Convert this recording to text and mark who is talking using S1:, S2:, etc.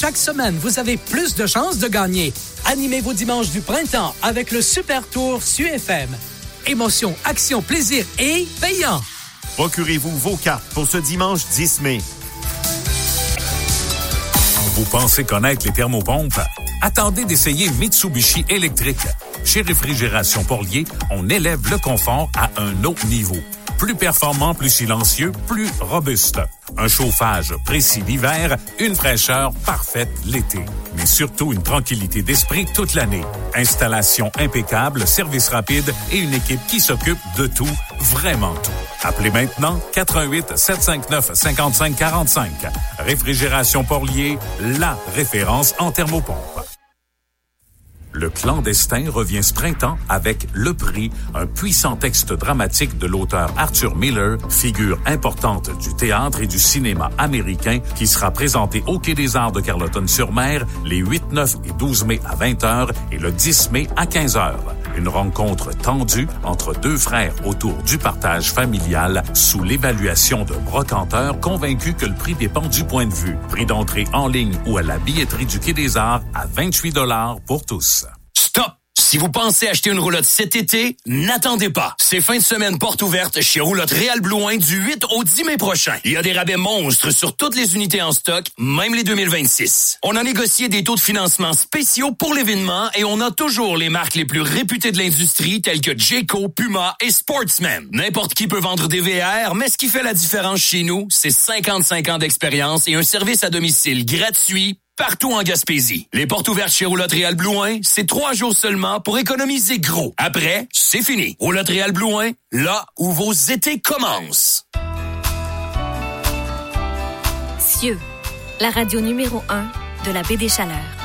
S1: Chaque semaine, vous avez plus de chances de gagner. Animez vos dimanches du printemps avec le Super Tour SUFM. Émotion, action, plaisir et payant.
S2: Procurez-vous vos cartes pour ce dimanche 10 mai.
S3: Vous pensez connaître les thermopompes? Attendez d'essayer Mitsubishi électrique. Chez Réfrigération Porlier, on élève le confort à un autre niveau. Plus performant, plus silencieux, plus robuste. Un chauffage précis l'hiver, une fraîcheur parfaite l'été. Mais surtout une tranquillité d'esprit toute l'année. Installation impeccable, service rapide et une équipe qui s'occupe de tout, vraiment tout. Appelez maintenant 88 759 55 45. Réfrigération Porlier, la référence en thermopompe. Le clandestin revient ce printemps avec Le Prix, un puissant texte dramatique de l'auteur Arthur Miller, figure importante du théâtre et du cinéma américain, qui sera présenté au Quai des Arts de Carleton-sur-Mer les 8, 9 et 12 mai à 20h et le 10 mai à 15h. Une rencontre tendue entre deux frères autour du partage familial sous l'évaluation d'un brocanteur convaincu que le prix dépend du point de vue. Prix d'entrée en ligne ou à la billetterie du Quai des Arts à 28$ pour tous.
S4: Stop! Si vous pensez acheter une roulotte cet été, n'attendez pas. C'est fin de semaine porte ouverte chez Roulotte Réal Blouin du 8 au 10 mai prochain. Il y a des rabais monstres sur toutes les unités en stock, même les 2026. On a négocié des taux de financement spéciaux pour l'événement et on a toujours les marques les plus réputées de l'industrie telles que Jayco, Puma et Sportsman. N'importe qui peut vendre des VR, mais ce qui fait la différence chez nous, c'est 55 ans d'expérience et un service à domicile gratuit partout en Gaspésie. Les portes ouvertes chez Roulotte Réal Blouin, c'est 3 jours seulement pour économiser gros. Après, c'est fini. Roulotte Réal Blouin, là où vos étés commencent.
S5: Cieux, la radio numéro 1 de la baie des Chaleurs.